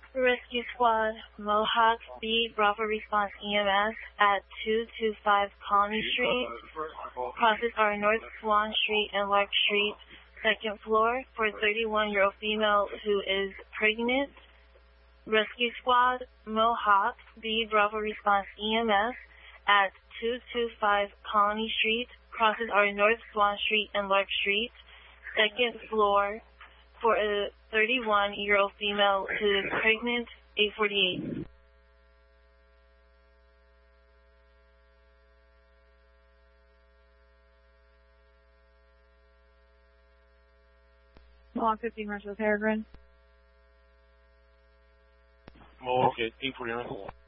Rescue Squad, Mohawk B, Bravo Response EMS at 225 Colony Street. Crosses are North Swan Street and Lark Street, second floor, for a 31-year-old female who is pregnant. Rescue Squad, Mohawk B, Bravo Response EMS at 225 Colony Street. Crosses are North Swan Street and Lark Street, second floor, for a 31-year-old female who is pregnant, 848. Mohawk 15 Metro Peregrine. Mohawk 849.